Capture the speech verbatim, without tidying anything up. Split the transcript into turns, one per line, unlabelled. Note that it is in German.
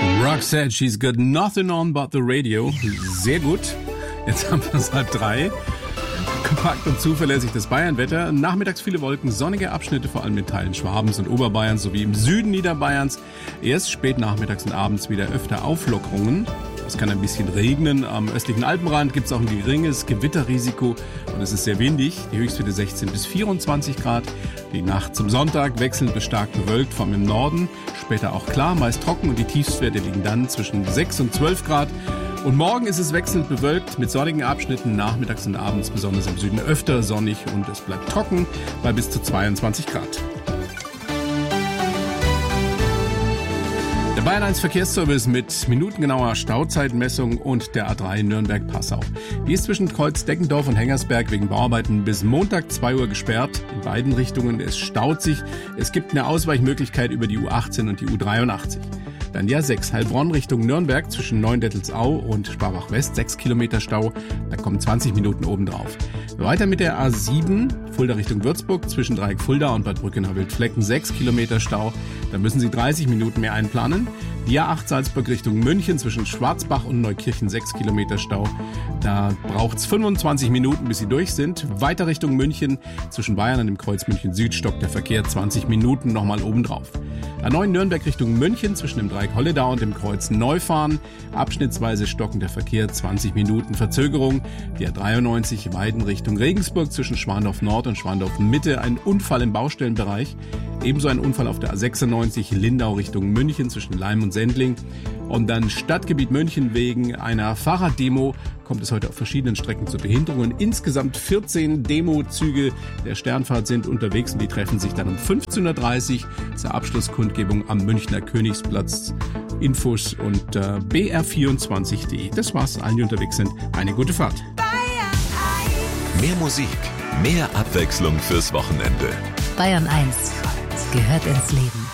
Roxette, she's got nothing on but the radio. Sehr gut. Jetzt haben wir es halb drei. Kompakt und zuverlässig das Bayernwetter. Nachmittags viele Wolken, sonnige Abschnitte, vor allem in Teilen Schwabens und Oberbayerns sowie im Süden Niederbayerns. Erst spät nachmittags und abends wieder öfter Auflockerungen. Es kann ein bisschen regnen. Am östlichen Alpenrand gibt es auch ein geringes Gewitterrisiko und es ist sehr windig. Die Höchstwerte sechzehn bis vierundzwanzig Grad. Die Nacht zum Sonntag wechselnd bis stark bewölkt, vor allem im Norden. Später auch klar, meist trocken und die Tiefstwerte liegen dann zwischen sechs und zwölf Grad. Und morgen ist es wechselnd bewölkt mit sonnigen Abschnitten, nachmittags und abends besonders im Süden öfter sonnig und es bleibt trocken bei bis zu zweiundzwanzig Grad. Der Bayern eins Verkehrsservice mit minutengenauer Stauzeitmessung und der A drei Nürnberg-Passau. Die ist zwischen Kreuz Deckendorf und Hengersberg wegen Bauarbeiten bis Montag zwei Uhr gesperrt. In beiden Richtungen, es staut sich. Es gibt eine Ausweichmöglichkeit über die U achtzehn und die U dreiundachtzig. Dann die A sechs Heilbronn Richtung Nürnberg zwischen Neuendettelsau und Schwabach West, sechs Kilometer Stau. Da kommen zwanzig Minuten obendrauf. Weiter mit der A sieben, Fulda Richtung Würzburg, zwischen Dreieck Fulda und Bad Brückenau-Wildflecken, sechs Kilometer Stau. Da müssen Sie dreißig Minuten mehr einplanen. Die A acht Salzburg Richtung München, zwischen Schwarzbach und Neukirchen, sechs Kilometer Stau. Da braucht's fünfundzwanzig Minuten, bis Sie durch sind. Weiter Richtung München, zwischen Bayern und dem Kreuz München Süd stockt der Verkehr, zwanzig Minuten nochmal obendrauf. A neun Nürnberg Richtung München, zwischen dem Dreieck Holledau und dem Kreuz Neufahren. Abschnittsweise stockend der Verkehr, zwanzig Minuten Verzögerung. Die A dreiundneunzig Weiden Richtung Regensburg, zwischen Schwandorf Nord und Schwandorf Mitte. Ein Unfall im Baustellenbereich. Ebenso ein Unfall auf der A sechsundneunzig Lindau Richtung München, zwischen Leim und Sendling. Und dann Stadtgebiet München wegen einer Fahrraddemo kommt es heute auf verschiedenen Strecken zu Behinderungen. Insgesamt vierzehn Demozüge der Sternfahrt sind unterwegs und die treffen sich dann um fünfzehn Uhr dreißig zur Abschlusskundgebung am Münchner Königsplatz. Infos unter b r vierundzwanzig punkt d e. Das war's, allen, die unterwegs sind. Eine gute Fahrt.
Mehr Musik, mehr Abwechslung fürs Wochenende.
Bayern eins gehört ins Leben.